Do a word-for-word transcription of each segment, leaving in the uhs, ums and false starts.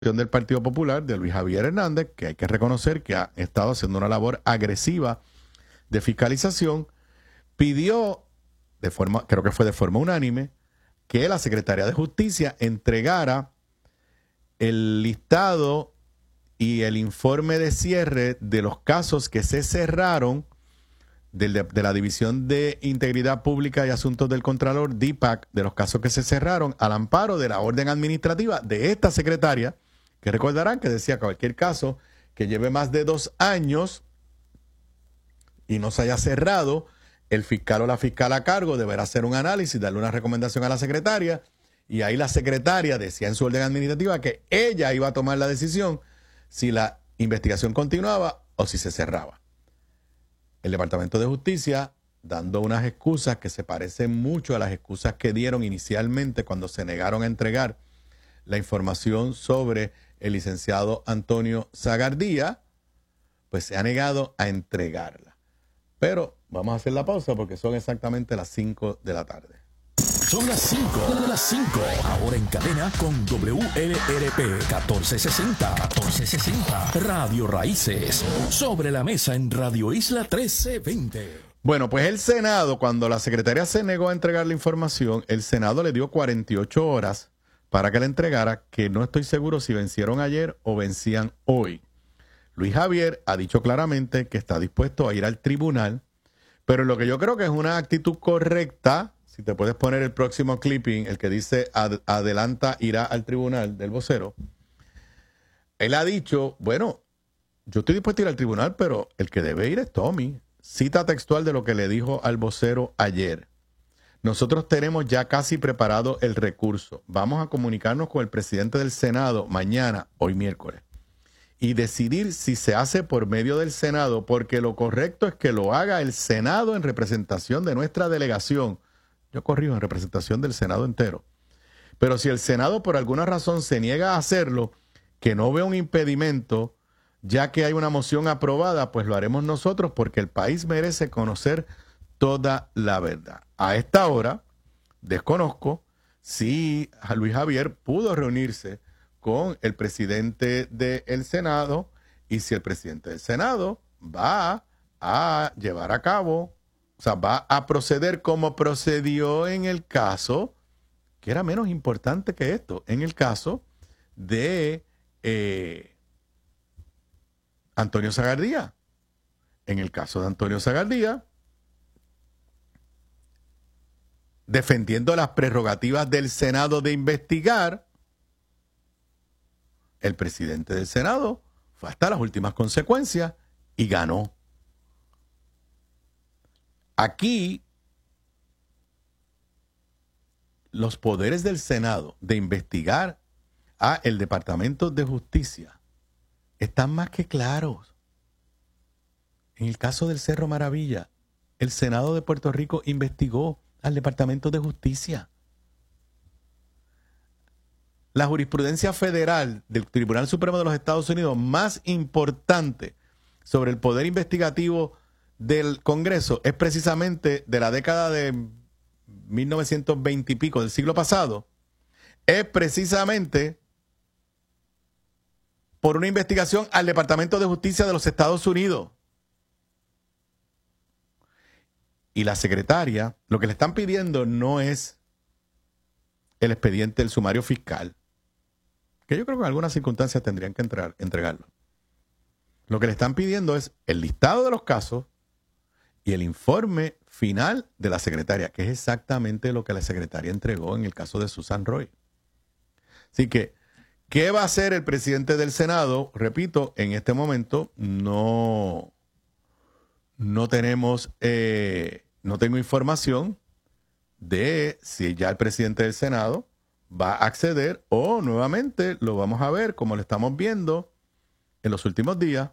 del Partido Popular, de Luis Javier Hernández, que hay que reconocer que ha estado haciendo una labor agresiva de fiscalización, pidió, de forma, creo que fue de forma unánime, que la Secretaría de Justicia entregara el listado y el informe de cierre de los casos que se cerraron de, de, de la División de Integridad Pública y Asuntos del Contralor, D I P A C, de los casos que se cerraron al amparo de la orden administrativa de esta secretaria, que recordarán que decía que cualquier caso que lleve más de dos años y no se haya cerrado, el fiscal o la fiscal a cargo deberá hacer un análisis, darle una recomendación a la secretaria, y ahí la secretaria decía en su orden administrativa que ella iba a tomar la decisión si la investigación continuaba o si se cerraba. El Departamento de Justicia, dando unas excusas que se parecen mucho a las excusas que dieron inicialmente cuando se negaron a entregar la información sobre el licenciado Antonio Zagardía, pues se ha negado a entregarla. Pero vamos a hacer la pausa porque son exactamente las cinco de la tarde. Son las cinco, las cinco. Ahora en cadena con W L R P catorce sesenta. catorce sesenta. Radio Raíces. Sobre la mesa en Radio Isla trece veinte. Bueno, pues el Senado, cuando la secretaria se negó a entregar la información, el Senado le dio cuarenta y ocho horas para que la entregara, que no estoy seguro si vencieron ayer o vencían hoy. Luis Javier ha dicho claramente que está dispuesto a ir al tribunal, pero lo que yo creo que es una actitud correcta, si te puedes poner el próximo clipping, el que dice ad, adelanta, irá al tribunal del vocero, él ha dicho, bueno, yo estoy dispuesto a ir al tribunal, pero el que debe ir es Tommy. Cita textual de lo que le dijo al vocero ayer. Nosotros tenemos ya casi preparado el recurso. Vamos a comunicarnos con el presidente del Senado mañana, hoy miércoles, y decidir si se hace por medio del Senado, porque lo correcto es que lo haga el Senado en representación de nuestra delegación. Yo corrijo, en representación del Senado entero. Pero si el Senado por alguna razón se niega a hacerlo, que no vea un impedimento, ya que hay una moción aprobada, pues lo haremos nosotros, porque el país merece conocer toda la verdad. A esta hora, desconozco si Luis Javier pudo reunirse con el presidente del Senado y si el presidente del Senado va a llevar a cabo, o sea, va a proceder como procedió en el caso, que era menos importante que esto, en el caso de eh, Antonio Zagardía. En el caso de Antonio Zagardía, defendiendo las prerrogativas del Senado de investigar, el presidente del Senado fue hasta las últimas consecuencias y ganó. Aquí, los poderes del Senado de investigar a el Departamento de Justicia están más que claros. En el caso del Cerro Maravilla, el Senado de Puerto Rico investigó al Departamento de Justicia. La jurisprudencia federal del Tribunal Supremo de los Estados Unidos más importante sobre el poder investigativo del Congreso es precisamente de la década de mil novecientos veinte y pico del siglo pasado, es precisamente por una investigación al Departamento de Justicia de los Estados Unidos. Y la secretaria, lo que le están pidiendo no es el expediente del sumario fiscal, que yo creo que en algunas circunstancias tendrían que entrar, entregarlo. Lo que le están pidiendo es el listado de los casos y el informe final de la secretaria, que es exactamente lo que la secretaria entregó en el caso de Susan Roy. Así que, ¿qué va a hacer el presidente del Senado? Repito, en este momento no, no tenemos, eh, no tengo información de si ya el presidente del Senado va a acceder o nuevamente lo vamos a ver como lo estamos viendo en los últimos días.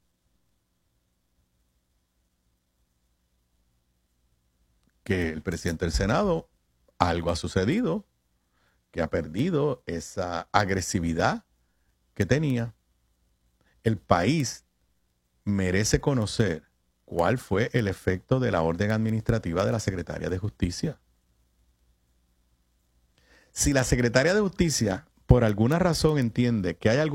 Que el presidente del Senado, algo ha sucedido, que ha perdido esa agresividad que tenía. El país merece conocer cuál fue el efecto de la orden administrativa de la Secretaría de Justicia. Si la Secretaría de Justicia por alguna razón entiende que hay algún